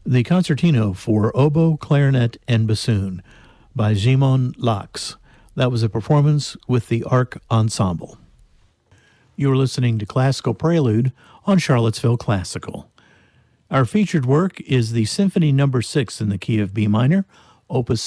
the Concertino for Oboe, Clarinet, and Bassoon by Szymon Laks. That was a performance with the Arc Ensemble. You're listening to Classical Prelude on Charlottesville Classical. Our featured work is the Symphony No. 6 in the key of B minor, Opus